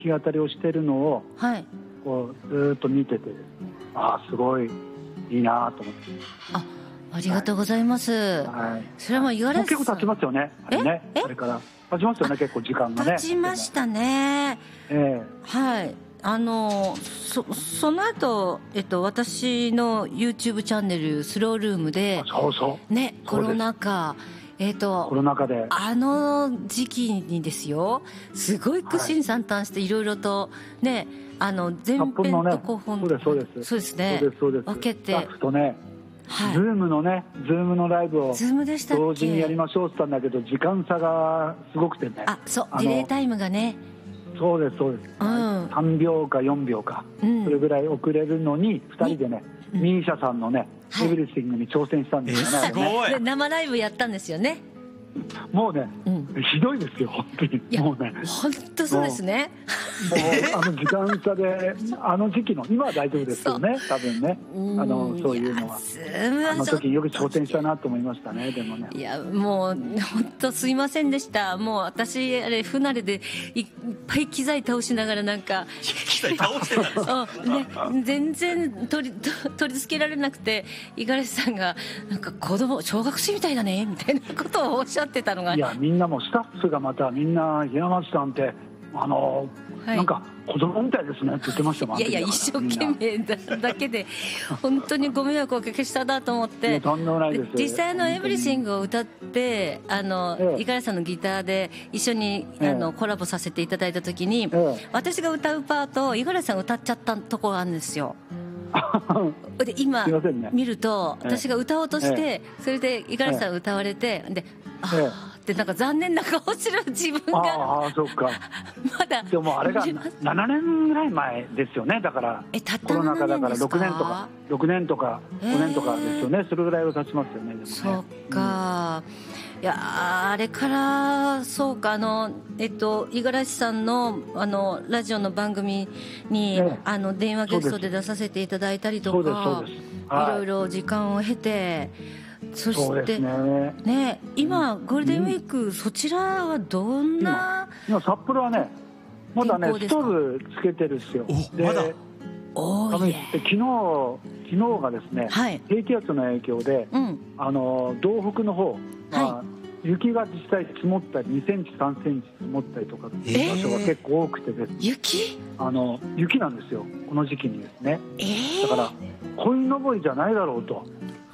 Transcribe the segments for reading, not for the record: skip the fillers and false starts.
弾き語りをしてるのを、 はい、 こうずっと見てて、すごいいいなと思って。 ありがとうございます。 はい、 それはもう五十嵐さん。 結構経ちますよね。あれね。あれから経ちますよね。結構時間がね。 経ちましたね。はい。その後、私の YouTube チャンネルスロールームで、ね、コロナ禍、 コロナ禍で時期にですよ、すごい苦心惨憺していろいろとね、前編と後編、そうですね、分けて、 スタッフとね、ズームのライブを同時にやりましょうって言ったんだけど、時間差がすごくてね。 そう、ディレイタイムがね。 そうです、3秒か4秒か、それぐらい遅れるのに2人でね、ミーシャさんのね、エブリシングに挑戦したんですよね。 すごい。 で生ライブやったんですよね。 もうね、ひどいですよ本当に。もうね、 本当そうですね。 もう時間差で時期の今は大丈夫ですよね、多分ね。そういうのは時よく挑戦したなと思いましたね。でもね、 いやもう本当すいませんでした。もう私あれ不慣れでいっぱい機材倒しながらなんか機材倒してたんですか？ 全然取り付けられなくて、五十嵐さんがなんか子供小学生みたいだねみたいなことをおっしゃってたのが、 いやみんなもスタッフがまたみんな平松さんってなんか子供みたいですねって言ってましたもん。 いや一生懸命だけで本当にご迷惑をおかけしたなと思って、実際エブリシングを歌って五十嵐さんのギターで一緒にコラボさせていただいた時に、私が歌うパートを五十嵐さんが歌っちゃったところがあるんですよ。で今見ると私が歌おうとして、それで五十嵐さんが歌われて、ででなんか残念な顔する自分がそうかまだでもあれが7年ぐらい前ですよね。だからコロナ禍だから6年とか5年とかですよね。それぐらいは経ちますよね。でもね、 そうか、いやあれからそうか、五十嵐さんのラジオの番組に、電話ゲストで出させていただいたりとか、いろいろ時間を経て、そしてね、今ゴールデンウィーク、そちらはどんな？ 今札幌はねまだねストーブつけてるんですよ。 まだ昨日がですね、低気圧の影響で、道北の方、雪が実際積もったり2センチ3センチ積もったりとかっていう場所が結構多くてですね、雪なんですよこの時期にですね。だから鯉のぼりじゃないだろうと。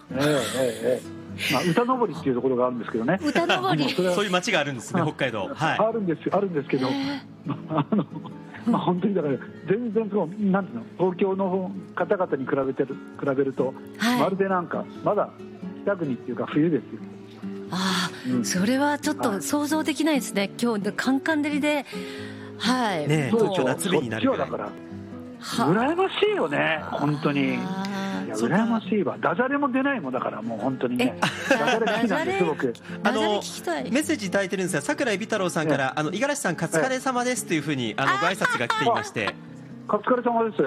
歌登りっていうところがあるんですけどね。 歌登りそういう町があるんですね、北海道。 あるんですけど、本当にだから全然なんていうの、東京の方々に比べると、まるでなんかまだ北国っていうか冬ですよ。 それはちょっと想像できないですね。今日カンカン照りで、 東京夏日になるぐらい。 だから羨ましいよね本当に。羨ましいわ。ダジャレも出ないもんだから、もう本当にね。ダジャレ好きなんです僕。 メッセージいただいてるんですが、桜井美太郎さんから五十嵐さんカツカレ様ですというふうにご挨拶が来ていまして。 カツカレ様です。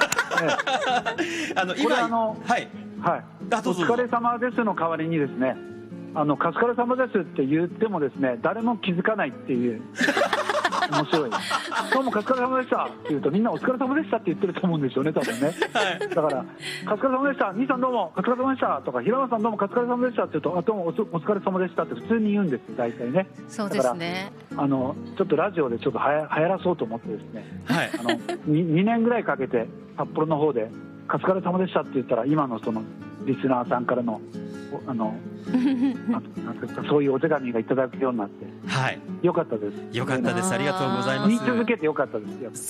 今お疲れ様ですの代わりにですね、カツカレ様ですって言ってもですね、誰も気づかないっていう面白い。どうもカツカレ様でしたって言うとみんなお疲れ様でしたって言ってると思うんですよね、多分ね。だからカツカレ様でした、兄さんどうもカツカレ様でしたとか、平野さんどうもカツカレ様でしたって言うと、どうもお疲れ様でしたって普通に言うんですよ大体ね。 そうですね。 ちょっとラジオでちょっと流行らそうと思ってですね、2年ぐらいかけて札幌の方でカツカレ様でしたって言ったら、今のそのリスナーさんからのそういうお手紙がいただくようになって、よかったです。 よかったです。ありがとうございます。 言い続けてよかったです。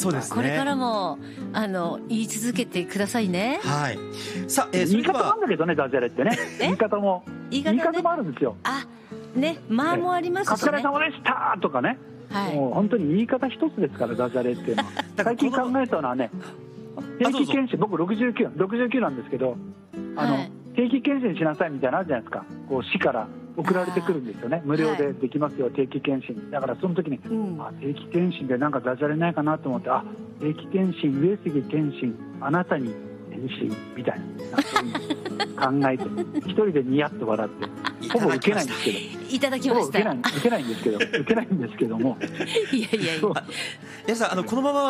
そうですね。 これからも言い続けてくださいね。 さあ、言い方なんだけどね、ダジャレってね。言い方もあるんですよ。 間もありますしね。 カツカレ様でしたとかね。もう本当に言い方一つですから、ダジャレっていうのは。最近考えたのはね、定期検診、僕69なんですけど、定期検診しなさいみたいなのあるじゃないですか。市から送られてくるんですよね。無料でできますよ、定期検診。だからその時に、定期検診でなんかダジャレないかなと思って、定期検診、上杉検診、あなたに MC みたいな、そういうの考えて一人でニヤッと笑ってほぼ受けないんですけど、 いただきました。 受けないんですけども、 いやいやいや、 皆さんこのまま